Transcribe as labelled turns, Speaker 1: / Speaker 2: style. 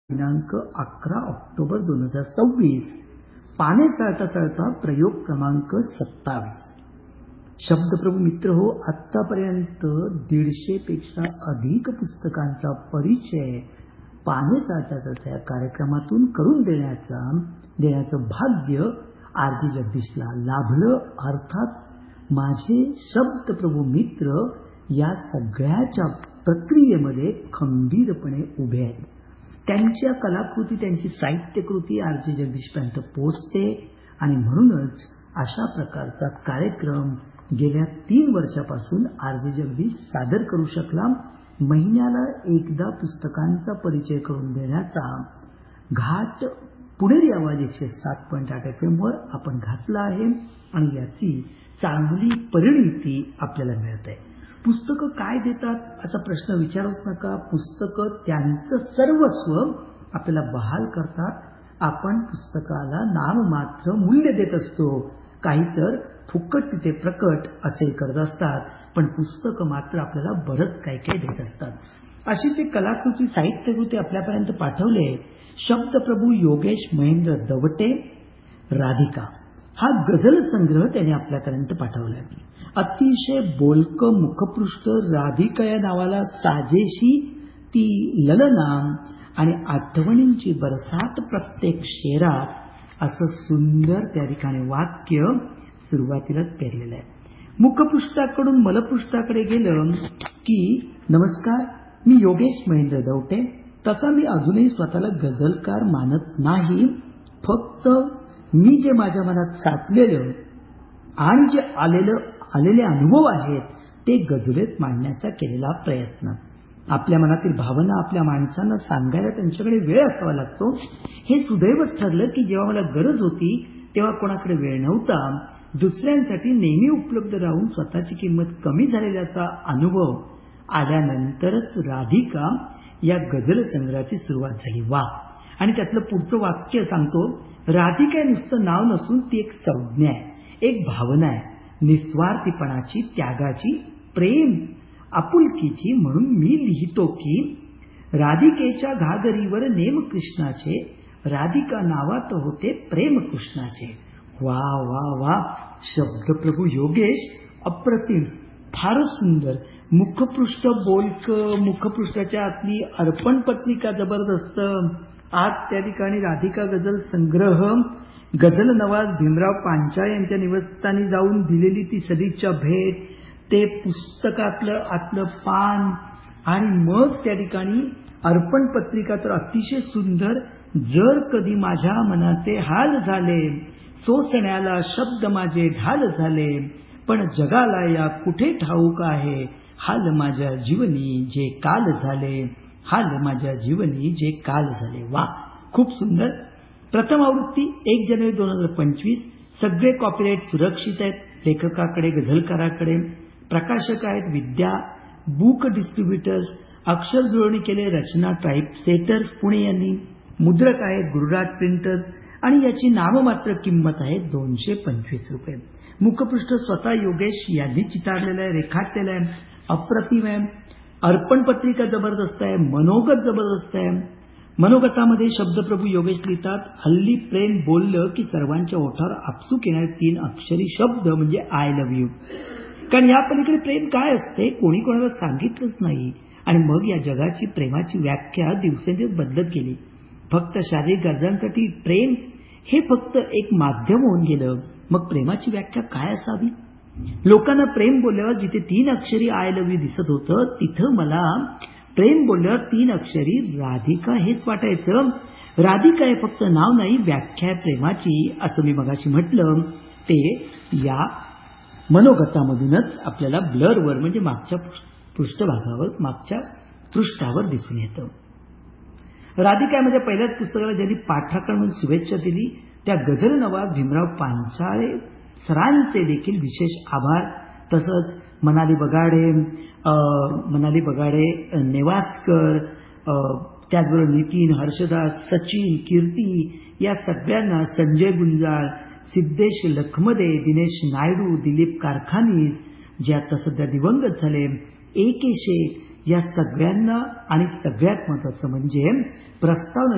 Speaker 1: दिनांक 11 ऑक्टोबर 2026. पाने चाळता चाळता प्रयोग क्रमांक 27. शब्दप्रभू मित्र हो, आतापर्यंत 150 पेक्षा अधिक पुस्तकांचा परिचय पाने चाळता चाळता या कार्यक्रमातून करून देण्याचं भाग्य आरजी जगदीशला लाभलं. अर्थात माझे शब्दप्रभू मित्र या सगळ्याच्या प्रक्रियेमध्ये खंबीरपणे उभे आहेत. त्यांच्या कलाकृती, त्यांची साहित्यकृती आरजी जगदीशपर्यंत पोहोचते आणि म्हणूनच अशा प्रकारचा कार्यक्रम गेल्या 3 वर्षापासून आरजी जगदीश सादर करू शकला. महिन्याला एकदा पुस्तकांचा परिचय करून देण्याचा घाट पुणेरी आवाज 107.8 FM वर आपण घातला आहे आणि याची चांगली परिणिती आपल्याला मिळत आहे. पुस्तकं काय देतात असा प्रश्न विचारूच नका. पुस्तकं त्यांचं सर्वस्व आपल्याला बहाल करतात. आपण पुस्तकाला नाममात्र मूल्य देत असतो. काही तर फुकट तिथे प्रकट असे करत असतात, पण पुस्तकं मात्र आपल्याला बरंच काही काही देत असतात. अशी ते कलाकृती, साहित्यकृती आपल्यापर्यंत पाठवले. शब्दप्रभू योगेश महेंद्र दवटे, राधिका हा गझल संग्रह त्याने आपल्यापर्यंत पाठवला. अतिशय बोलकं मुखपृष्ठ, राधिका या नावाला साजेशी ती ललना आणि आठवणींची बरसात प्रत्येक शेरात असं सुंदर त्या ठिकाणी वाक्य सुरुवातीलाच पेरलेलं आहे. मुखपृष्ठाकडून मलपृष्ठाकडे गेलं की, नमस्कार, मी योगेश महेंद्र दवटे. तसा मी अजूनही स्वतःला गझलकार मानत नाही. फक्त मी जे माझ्या मनात साठलेलं आणि जे आलेले अनुभव आहेत ते गझलेत मांडण्याचा केलेला प्रयत्न. आपल्या मनातील भावना आपल्या माणसांना सांगायला त्यांच्याकडे वेळ असावा लागतो. हे सुदैवच ठरलं की जेव्हा मला गरज होती तेव्हा कोणाकडे वेळ नव्हता. दुसऱ्यांसाठी नेहमी उपलब्ध राहून स्वतःची किंमत कमी झालेल्याचा अनुभव आल्यानंतरच राधिका या गझल संग्रहाची सुरुवात झाली. वा. आणि त्यातलं पुढचं वाक्य सांगतो. राधिका नुसतं नाव नसून ती एक संज्ञा आहे, एक भावना आहे, निस्वार्थीपणाची, त्यागाची, प्रेम, आपुलकीची. म्हणून मी लिहितो की राधिकेच्या घागरीवर नेम कृष्णाचे, राधिका नावात होते प्रेम कृष्णाचे. वा वा वा. शब्दप्रभू योगेश अप्रतिम, फारच सुंदर. मुखपृष्ठ बोलकं, मुखपृष्ठाच्या आतली अर्पण पत्रिका जबरदस्त. आज त्या ठिकाणी राधिका गझल संग्रह, गझल नवाज भीमराव पांचाळ यांच्या निवासस्थानी जाऊन दिलेली ती सदिच्छा भेट, ते पुस्तकातलं आतलं पान आणि मग त्या ठिकाणी अर्पण पत्रिका तर अतिशय सुंदर. जर कधी माझ्या मनाचे हाल झाले, सोसण्याला शब्द माझे ढाल झाले, पण जगाला या कुठे ठाऊक आहे, हाल माझ्या जीवनी जे काल झाले, हाल माझ्या जीवनी जे काल झाले. वा, खूप सुंदर. प्रथम आवृत्ती 1 जानेवारी 2025. सगळे कॉपीराईट सुरक्षित आहेत. लेखकाकडे, गझलकाराकडे. प्रकाशक आहेत विद्या बुक डिस्ट्रीब्युटर्स. अक्षर जुळवणी केले रचना टाईपसेटर्स पुणे यांनी. मुद्रक आहेत गुरुराज प्रिंटर्स आणि याची नाममात्र किंमत आहे 225 रुपये. मुखपृष्ठ स्वतः योगेश यांनी चितारलेलं आहे, रेखाटलेलं आहे, अप्रतिम आहे. अर्पण पत्रिका जबरदस्त आहे, मनोगत जबरदस्त आहे. मनोगतामध्ये शब्दप्रभू योगेश लिहितात, हल्ली प्रेम बोललं की सर्वांच्या ओठावर आपसूक येणारे 3 अक्षरी शब्द म्हणजे आय लव्ह यू. कारण या पलीकडे प्रेम काय असते कोणी कोणाला सांगितलंच नाही. आणि मग या जगाची प्रेमाची व्याख्या दिवसेंदिवस बदलत गेली. फक्त शारीरिक गरजांसाठी प्रेम हे फक्त एक माध्यम होऊन गेलं. मग प्रेमाची व्याख्या काय असावी? लोकांना प्रेम बोलल्यावर जिथे 3 अक्षरी आय लव्ह यू दिसत होतं, तिथं मला प्रेम बोलल्यावर 3 अक्षरी राधिका हेच वाटायचं. राधिका हे फक्त नाव नाही, व्याख्या प्रेमाची, असं मी मगाशी म्हटलं. ते या मनोगतामधूनच आपल्याला ब्लरवर म्हणजे मागच्या पृष्ठभागावर, मागच्या पृष्ठावर दिसून येतं. राधिका म्हणजे पहिल्याच पुस्तकाला ज्यांनी पाठराखण शुभेच्छा दिली त्या गझल नवाज भीमराव पांचाळे सरांचे देखील विशेष आभार. तसंच मनाली बगाडे, नेवासकर, त्याचबरोबर नितीन, हर्षदास, सचिन, कीर्ती या सगळ्यांना, संजय गुंजाळ, सिद्धेश लखमदे, दिनेश नायडू, दिलीप कारखानीस जे आता सध्या दिवंगत झाले, AK शेख या सगळ्यांना. आणि सगळ्यात महत्वाचं म्हणजे प्रस्तावना